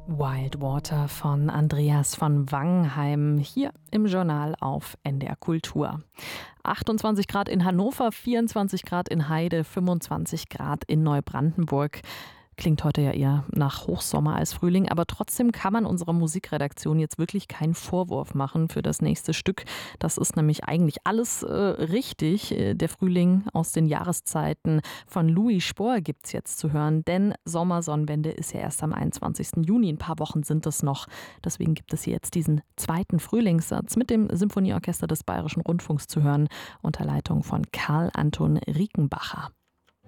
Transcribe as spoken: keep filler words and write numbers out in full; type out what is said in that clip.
Wild Water von Andreas von Wangenheim hier im Journal auf N D R Kultur. achtundzwanzig Grad in Hannover, vierundzwanzig Grad in Heide, fünfundzwanzig Grad in Neubrandenburg. Klingt heute ja eher nach Hochsommer als Frühling, aber trotzdem kann man unserer Musikredaktion jetzt wirklich keinen Vorwurf machen für das nächste Stück. Das ist nämlich eigentlich alles äh, richtig. Der Frühling aus den Jahreszeiten von Louis Spohr gibt's jetzt zu hören, denn Sommersonnenwende ist ja erst am einundzwanzigsten Juni. Ein paar Wochen sind es noch. Deswegen gibt es hier jetzt diesen zweiten Frühlingssatz mit dem Symphonieorchester des Bayerischen Rundfunks zu hören, unter Leitung von Karl Anton Riekenbacher.